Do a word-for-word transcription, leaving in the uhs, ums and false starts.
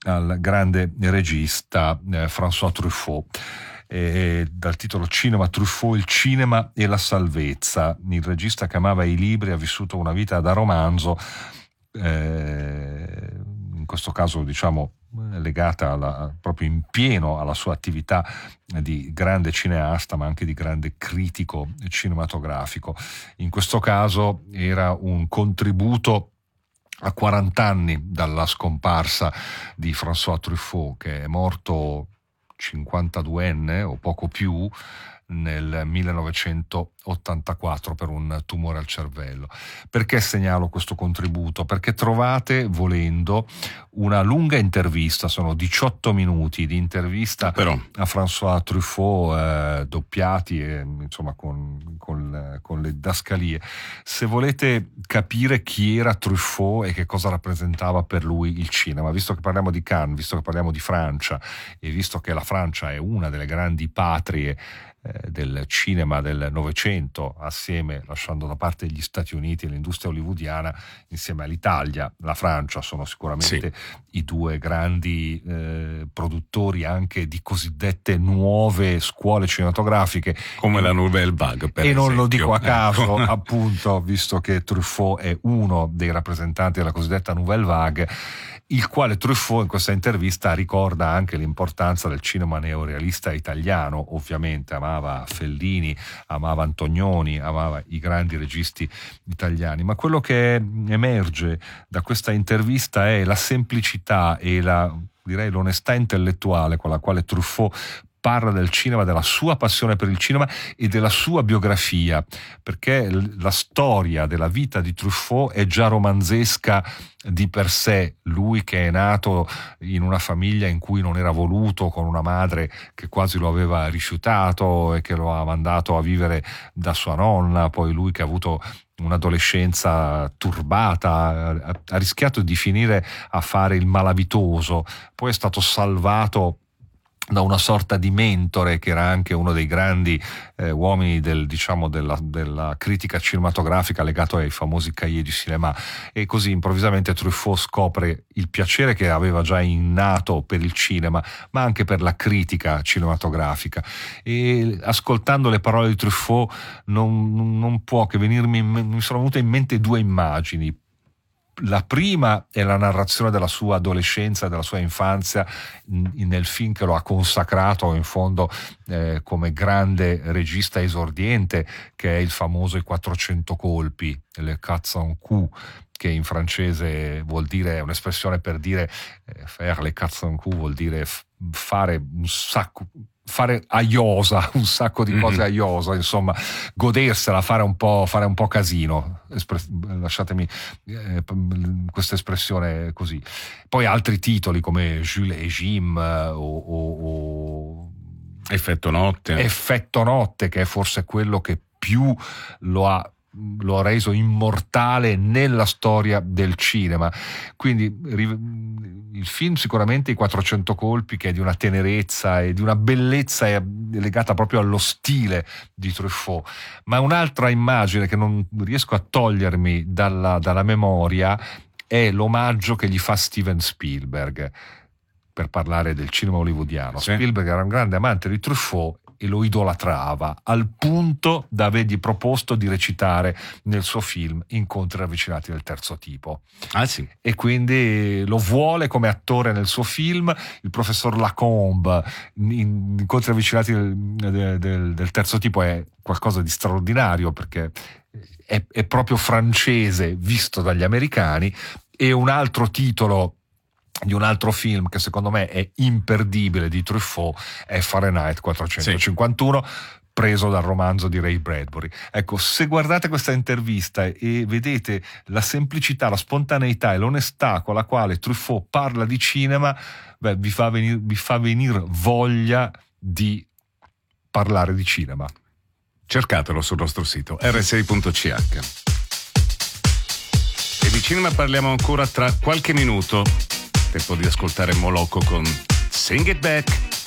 al grande regista eh, François Truffaut. Eh, dal titolo Cinema Truffaut, il cinema e la salvezza. Il regista che amava i libri, ha vissuto una vita da romanzo, eh, in questo caso diciamo legata alla, proprio in pieno alla sua attività di grande cineasta, ma anche di grande critico cinematografico. In questo caso era un contributo a quaranta anni dalla scomparsa di François Truffaut, che è morto cinquantaduenne o poco più nel millenovecentottantaquattro per un tumore al cervello. Perché segnalo questo contributo? Perché trovate, volendo, una lunga intervista, sono diciotto minuti di intervista Però. a François Truffaut, eh, doppiati e, insomma con, con, con le didascalie. Se volete capire chi era Truffaut e che cosa rappresentava per lui il cinema, visto che parliamo di Cannes, visto che parliamo di Francia e visto che la Francia è una delle grandi patrie del cinema del Novecento, assieme, lasciando da parte gli Stati Uniti e l'industria hollywoodiana, insieme all'Italia, la Francia, sono sicuramente sì. i due grandi eh, produttori anche di cosiddette nuove scuole cinematografiche, come e, la Nouvelle Vague, per e esempio. Non lo dico a caso, ecco. appunto, visto che Truffaut è uno dei rappresentanti della cosiddetta Nouvelle Vague, il quale Truffaut in questa intervista ricorda anche l'importanza del cinema neorealista italiano. Ovviamente amava Fellini, amava Antonioni, amava i grandi registi italiani, ma quello che emerge da questa intervista è la semplicità e la, direi, l'onestà intellettuale con la quale Truffaut parla del cinema, della sua passione per il cinema e della sua biografia, perché la storia della vita di Truffaut è già romanzesca di per sé. Lui che è nato in una famiglia in cui non era voluto, con una madre che quasi lo aveva rifiutato e che lo ha mandato a vivere da sua nonna, poi lui che ha avuto un'adolescenza turbata, ha rischiato di finire a fare il malavitoso, poi è stato salvato da una sorta di mentore che era anche uno dei grandi eh, uomini del, diciamo, della, della critica cinematografica, legato ai famosi cahiers du cinéma, e così improvvisamente Truffaut scopre il piacere che aveva già innato per il cinema, ma anche per la critica cinematografica. E ascoltando le parole di Truffaut non, non può che venirmi, mi sono venute in mente due immagini. La prima è la narrazione della sua adolescenza, della sua infanzia, nel film che lo ha consacrato in fondo eh, come grande regista esordiente, che è il famoso I quattrocento colpi, le quatre cents coups, che in francese vuol dire, è un'espressione per dire eh, faire les quatre cents coups, vuol dire f- fare un sacco, fare aiosa, un sacco di cose mm-hmm. aiosa, insomma, godersela, fare un po', fare un po' casino, Espres- lasciatemi eh, questa espressione così. Poi altri titoli come Jules et Jim eh, o, o, o Effetto Notte. Effetto Notte, che è forse quello che più lo ha lo ha reso immortale nella storia del cinema. Quindi il film sicuramente I quattrocento colpi, che è di una tenerezza e di una bellezza legata proprio allo stile di Truffaut, ma un'altra immagine che non riesco a togliermi dalla, dalla memoria è l'omaggio che gli fa Steven Spielberg per parlare del cinema hollywoodiano. Sì. Spielberg era un grande amante di Truffaut e lo idolatrava, al punto da avergli proposto di recitare nel suo film Incontri ravvicinati del terzo tipo. Ah sì. E quindi lo vuole come attore nel suo film. Il professor Lacombe in Incontri ravvicinati del, del, del, del terzo tipo è qualcosa di straordinario, perché è, è proprio francese visto dagli americani. E un altro titolo di un altro film che secondo me è imperdibile di Truffaut è Fahrenheit quattrocentocinquantuno, sì. preso dal romanzo di Ray Bradbury. Ecco, se guardate questa intervista e vedete la semplicità, la spontaneità e l'onestà con la quale Truffaut parla di cinema, beh, vi fa venire, vi fa venire voglia di parlare di cinema. Cercatelo sul nostro sito erre sei punto ci acca. E di cinema parliamo ancora tra qualche minuto. Tempo di ascoltare Moloko con Sing It Back.